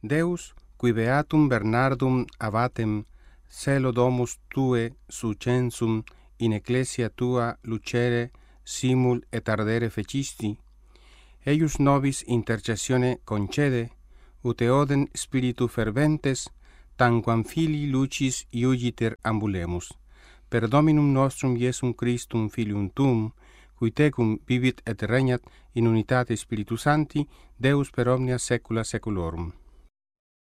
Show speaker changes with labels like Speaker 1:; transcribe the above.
Speaker 1: Deus, qui beatum Bernardum avatem, celo domus tue sucensum in ecclesia tua lucere simul et ardere fecisti, eius nobis intercessione concede, ut eodem spiritu ferventes, tanquam filii lucis iugiter ambulemus. Per Dominum nostrum Iesum Christum Filium Tuum, qui tecum vivit et regnat in unitate Spiritus Sancti, Deus per omnia saecula saeculorum.